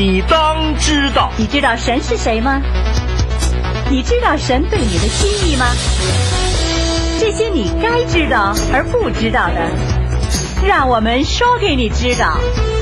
你当知道。 你知道神是谁吗？你知道神对你的心意吗？这些你该知道而不知道的，让我们说给你知道。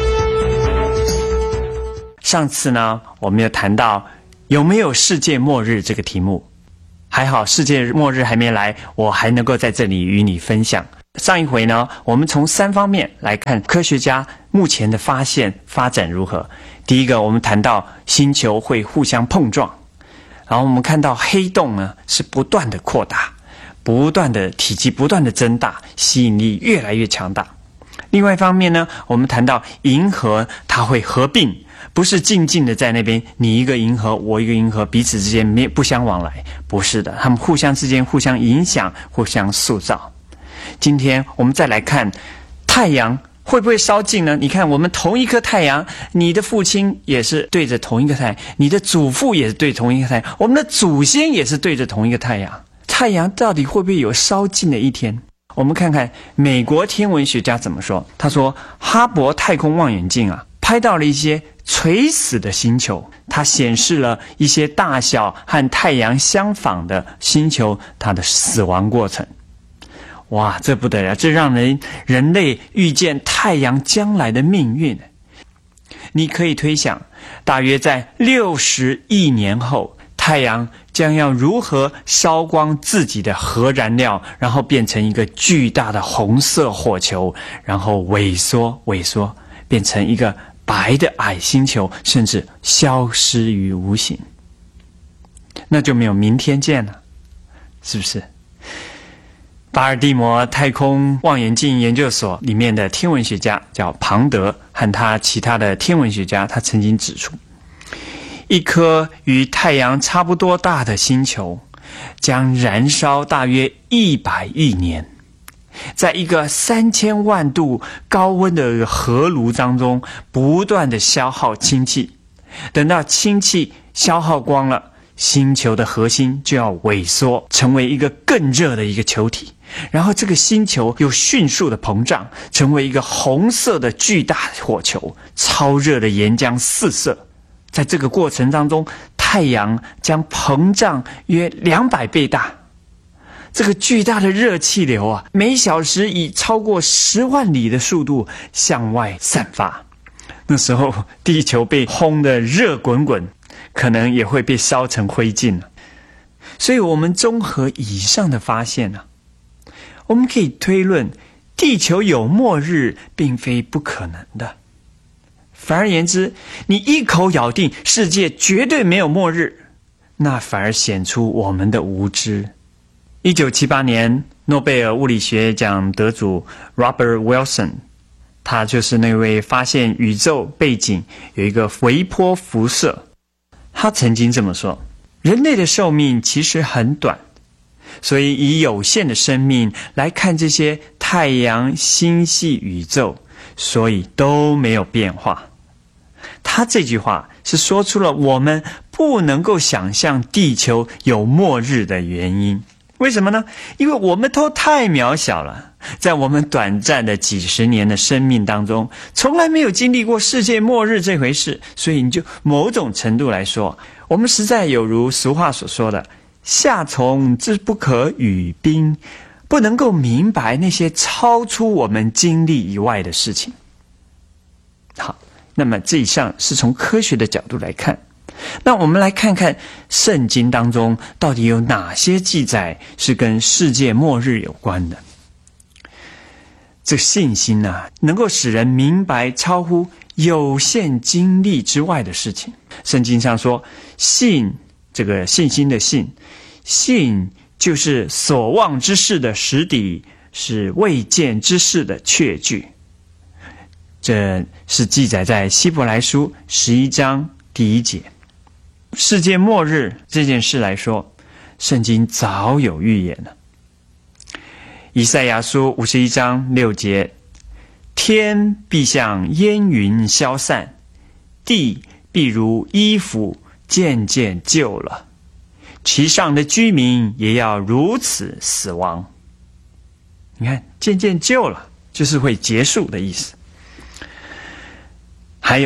上次呢，我们有谈到有没有世界末日这个题目。还好世界末日还没来，我还能够在这里与你分享。上一回呢，我们从3方面来看科学家目前的发现发展如何。第一个，我们谈到星球会互相碰撞，然后我们看到黑洞呢是不断的扩大，不断的体积不断的增大，吸引力越来越强大。另外一方面呢，我们谈到银河它会合并，不是静静的在那边，你一个银河我一个银河，彼此之间不相往来，不是的，他们互相之间互相影响，互相塑造。今天我们再来看太阳会不会烧尽呢？你看我们同一颗太阳，你的父亲也是对着同一个太阳，你的祖父也是对同一个太阳，我们的祖先也是对着同一个太阳。太阳到底会不会有烧尽的一天？我们看看美国天文学家怎么说。他说哈勃太空望远镜拍到了一些垂死的星球，它显示了一些大小和太阳相仿的星球它的死亡过程。哇，这不得了，这让人类预见太阳将来的命运。你可以推想，大约在60亿年后，太阳将要如何烧光自己的核燃料，然后变成一个巨大的红色火球，然后萎缩，变成一个白的矮星球，甚至消失于无形。那就没有明天见了，是不是？巴尔的摩太空望远镜研究所里面的天文学家叫庞德，和他其他的天文学家，他曾经指出，一颗与太阳差不多大的星球将燃烧大约100亿年，在一个3000万度高温的核炉当中不断的消耗氢气，等到氢气消耗光了，星球的核心就要萎缩，成为一个更热的一个球体，然后这个星球又迅速的膨胀，成为一个红色的巨大火球，超热的岩浆四射。在这个过程当中，太阳将膨胀约200倍大，这个巨大的热气流每小时以超过10万里的速度向外散发。那时候地球被轰得热滚滚，可能也会被烧成灰烬了。所以我们综合以上的发现我们可以推论地球有末日并非不可能的。反而言之，你一口咬定世界绝对没有末日，那反而显出我们的无知。1978年诺贝尔物理学奖得主 Robert Wilson， 他就是那位发现宇宙背景有一个微波辐射。他曾经这么说，人类的寿命其实很短，所以以有限的生命来看这些太阳、星系、宇宙，所以都没有变化。他这句话是说出了我们不能够想象地球有末日的原因。为什么呢？因为我们都太渺小了，在我们短暂的几十年的生命当中，从来没有经历过世界末日这回事，所以你就某种程度来说，我们实在有如俗话所说的夏虫之不可语冰，不能够明白那些超出我们经历以外的事情。好，那么这以上是从科学的角度来看，那我们来看看圣经当中到底有哪些记载是跟世界末日有关的。这信心能够使人明白超乎有限经历之外的事情。圣经上说，信，这个信心的信，信就是所望之事的实底，是未见之事的确据。这是记载在希伯来书11章第1节。世界末日这件事来说，圣经早有预言了。以赛亚书51章6节，天必像烟云消散，地必如衣服渐渐旧了，其上的居民也要如此死亡。你看，渐渐旧了就是会结束的意思。还有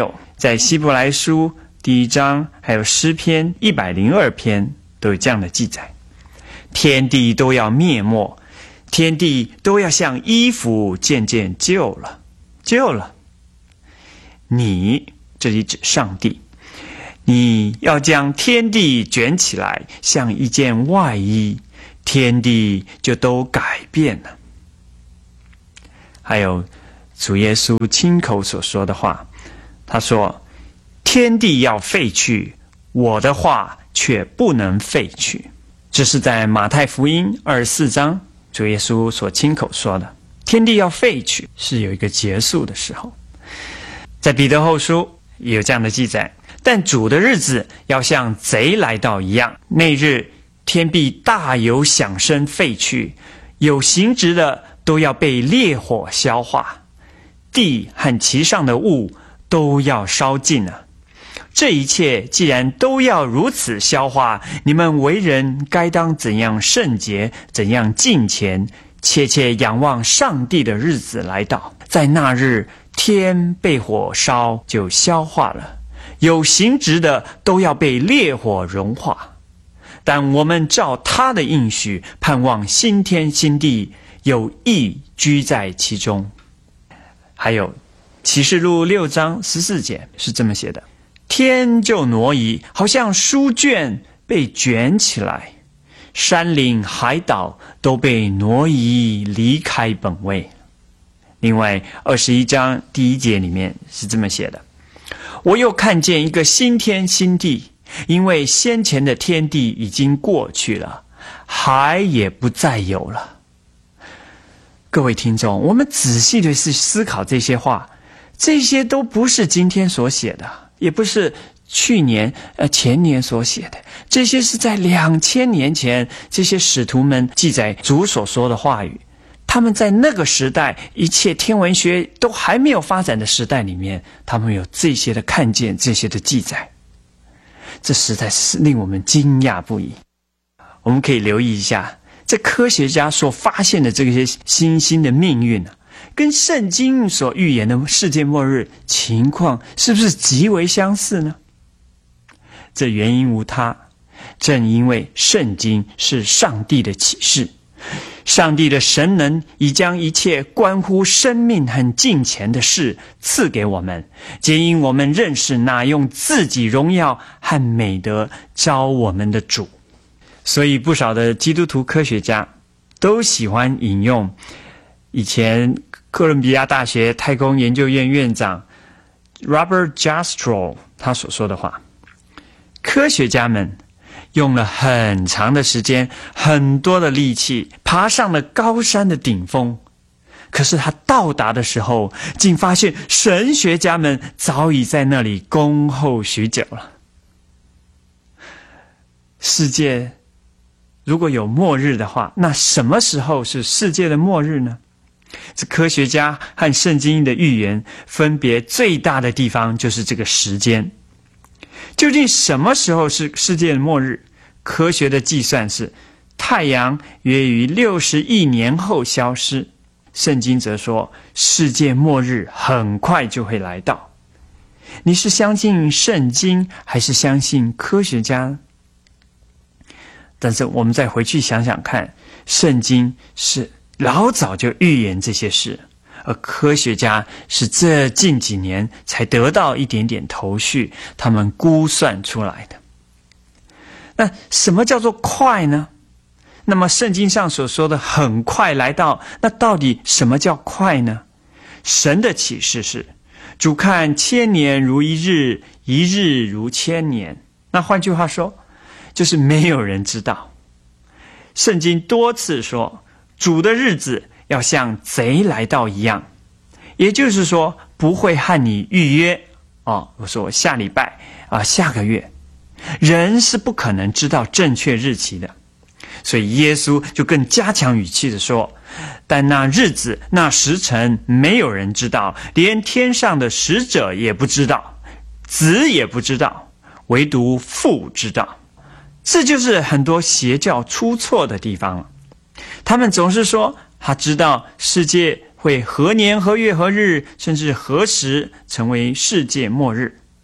在希伯来书第1章，还有诗篇102篇都有这样的记载。天地都要灭没，天地都要像衣服渐渐旧了。你，这里指上帝，你要将天地卷起来，像一件外衣，天地就都改变了。还有主耶稣亲口所说的话，他说：天地要废去，我的话却不能废去。这是在马太福音24章主耶稣所亲口说的。天地要废去，是有一个结束的时候。在彼得后书也有这样的记载，但主的日子要像贼来到一样，那日天必大有响声废去，有形质的都要被烈火消化，地和其上的物都要烧尽了。这一切既然都要如此消化，你们为人该当怎样圣洁，怎样敬虔，切切仰望上帝的日子来到。在那日，天被火烧就消化了，有形质的都要被烈火融化。但我们照他的应许，盼望新天新地，有义居在其中。还有启示录6章14节是这么写的：天就挪移，好像书卷被卷起来，山岭海岛都被挪移离开本位。另外21章第1节里面是这么写的：我又看见一个新天新地，因为先前的天地已经过去了，海也不再有了。各位听众，我们仔细的去思考这些话，这些都不是今天所写的，也不是去年前年所写的，这些是在2000年前这些使徒们记载主所说的话语。他们在那个时代，一切天文学都还没有发展的时代里面，他们有这些的看见，这些的记载，这实在是令我们惊讶不已。我们可以留意一下，这科学家所发现的这些新兴的命运跟圣经所预言的世界末日情况是不是极为相似呢？这原因无他，正因为圣经是上帝的启示，上帝的神能已将一切关乎生命和敬虔的事赐给我们，皆因我们认识那用自己荣耀和美德召我们的主。所以不少的基督徒科学家都喜欢引用以前哥伦比亚大学太空研究院院长 Robert Jastrow 他所说的话：科学家们用了很长的时间，很多的力气，爬上了高山的顶峰，可是他到达的时候，竟发现神学家们早已在那里恭候许久了。世界如果有末日的话，那什么时候是世界的末日呢？这科学家和圣经的预言分别最大的地方就是这个时间。究竟什么时候是世界的末日？科学的计算是太阳约于60亿年后消失，圣经则说世界末日很快就会来到。你是相信圣经还是相信科学家呢？但是我们再回去想想看，圣经是老早就预言这些事，而科学家是这近几年才得到一点点头绪，他们估算出来的。那什么叫做快呢？那么圣经上所说的很快来到，那到底什么叫快呢？神的启示是主看1000年如一日，一日如1000年。那换句话说，就是没有人知道。圣经多次说主的日子要像贼来到一样，也就是说不会和你预约我说下礼拜下个月，人是不可能知道正确日期的。所以耶稣就更加强语气的说，但那日子那时辰没有人知道，连天上的使者也不知道，子也不知道，唯独父知道。这就是很多邪教出错的地方了。他们总是说他知道世界会何年何月何日，甚至何时成为世界末日。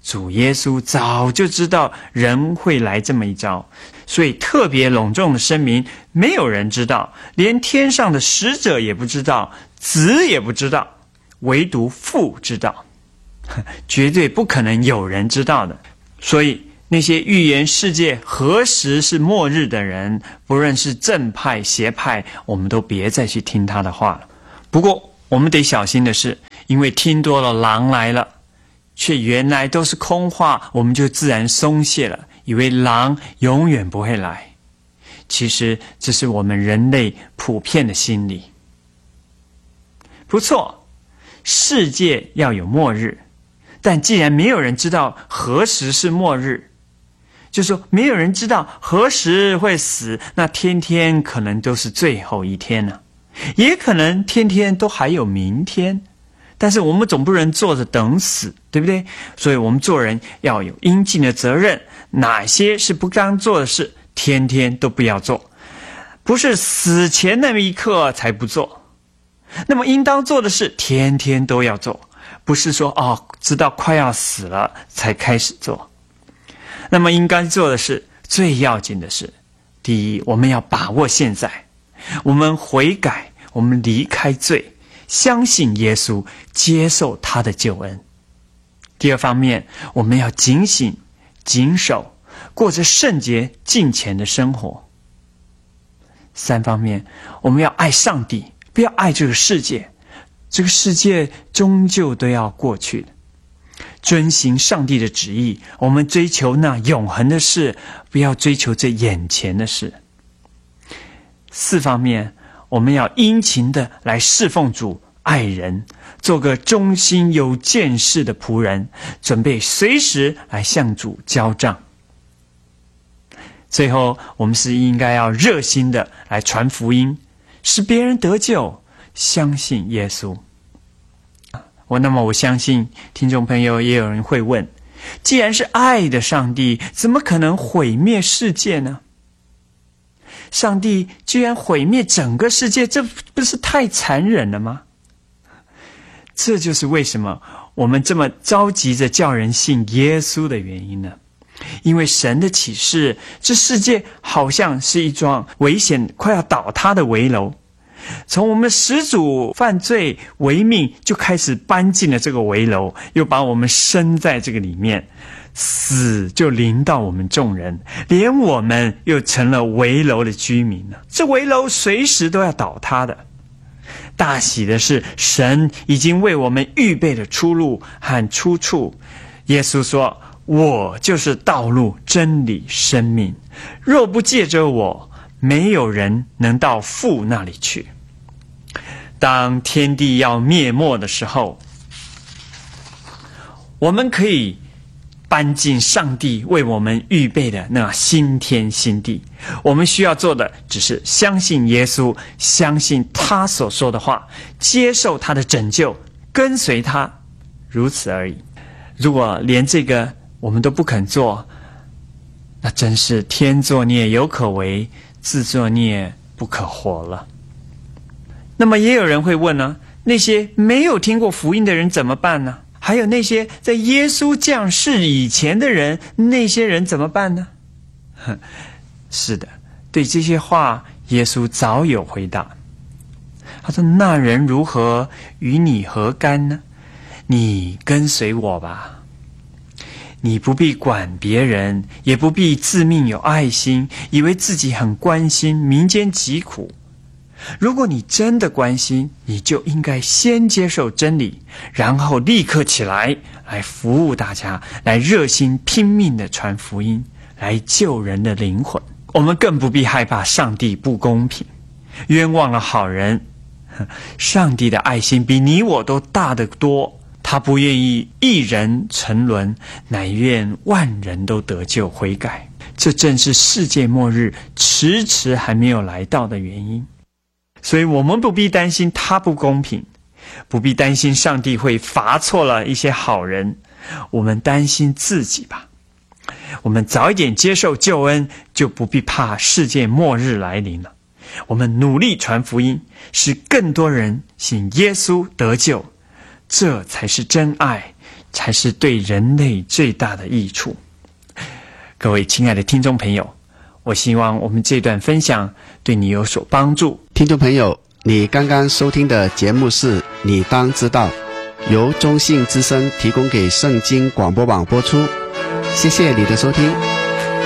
主耶稣早就知道人会来这么一招，所以特别隆重的声明，没有人知道，连天上的使者也不知道，子也不知道，唯独父知道，绝对不可能有人知道的。所以那些预言世界何时是末日的人，不论是正派邪派，我们都别再去听他的话了。不过我们得小心的是，因为听多了狼来了，却原来都是空话，我们就自然松懈了，以为狼永远不会来。其实这是我们人类普遍的心理。不错，世界要有末日，但既然没有人知道何时是末日，就是说没有人知道何时会死，那天天可能都是最后一天了，也可能天天都还有明天。但是我们总不能坐着等死，对不对？所以我们做人要有应尽的责任，哪些是不该做的事，天天都不要做，不是死前那么一刻才不做。那么应当做的事，天天都要做，不是说知道快要死了才开始做。那么应该做的事，最要紧的是，第一，我们要把握现在，我们悔改，我们离开罪，相信耶稣，接受他的救恩。第二方面，我们要警醒、谨守，过着圣洁、敬虔的生活。三方面，我们要爱上帝，不要爱这个世界，这个世界终究都要过去的。遵行上帝的旨意，我们追求那永恒的事，不要追求这眼前的事。四方面，我们要殷勤的来侍奉主，爱人，做个忠心有见识的仆人，准备随时来向主交账。最后，我们是应该要热心的来传福音，使别人得救，相信耶稣。那么我相信听众朋友也有人会问，既然是爱的上帝，怎么可能毁灭世界呢？上帝居然毁灭整个世界，这不是太残忍了吗？这就是为什么我们这么着急着叫人信耶稣的原因呢？因为神的启示，这世界好像是一幢危险快要倒塌的危楼，从我们始祖犯罪违命就开始搬进了这个危楼，又把我们生在这个里面，死就临到我们众人，连我们又成了危楼的居民了。这危楼随时都要倒塌的。大喜的是，神已经为我们预备了出路和出处。耶稣说，我就是道路、真理、生命，若不借着我，没有人能到父那里去。当天地要灭没的时候，我们可以搬进上帝为我们预备的那新天新地。我们需要做的只是相信耶稣，相信他所说的话，接受他的拯救，跟随他，如此而已。如果连这个我们都不肯做，那真是天作孽犹可为，自作孽不可活了。那么也有人会问呢，那些没有听过福音的人怎么办呢？还有那些在耶稣降世以前的人，那些人怎么办呢？是的，对这些话耶稣早有回答。他说，那人如何，与你何干呢？你跟随我吧。你不必管别人，也不必自命有爱心，以为自己很关心民间疾苦。如果你真的关心，你就应该先接受真理，然后立刻起来服务大家，来热心拼命的传福音，来救人的灵魂。我们更不必害怕上帝不公平，冤枉了好人。上帝的爱心比你我都大得多，他不愿意一人沉沦，乃愿万人都得救悔改。这正是世界末日迟迟还没有来到的原因。所以我们不必担心他不公平，不必担心上帝会罚错了一些好人，我们担心自己吧。我们早一点接受救恩，就不必怕世界末日来临了。我们努力传福音，使更多人信耶稣得救，这才是真爱， 才是对人类最大的益处。各位亲爱的听众朋友，我希望我们这段分享对你有所帮助。 听众朋友，你刚刚收听的节目是《你当知道》，由中信之声提供给圣经广播网播出。谢谢你的收听。